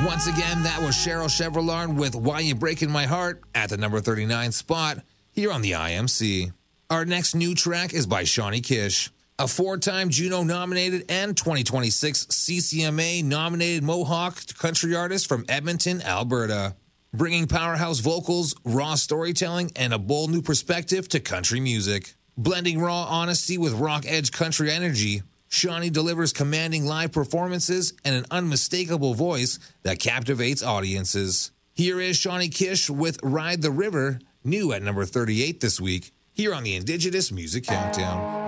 Once again, that was Cheryl Chevrolet with Why You Breaking My Heart at the number 39 spot here on the IMC. Our next new track is by Shawnee Kish, a 4-time Juno-nominated and 2026 CCMA-nominated Mohawk country artist from Edmonton, Alberta, bringing powerhouse vocals, raw storytelling, and a bold new perspective to country music. Blending raw honesty with rock-edge country energy, Shawnee delivers commanding live performances and an unmistakable voice that captivates audiences. Here is Shawnee Kish with Ride the River, new at number 38 this week, here on the Indigenous Music Countdown.